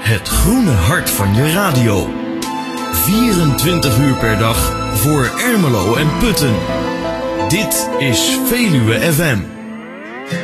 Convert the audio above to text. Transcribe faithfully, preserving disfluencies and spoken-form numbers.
Het groene hart van je radio. vierentwintig uur per dag voor Ermelo en Putten. Dit is Veluwe F M.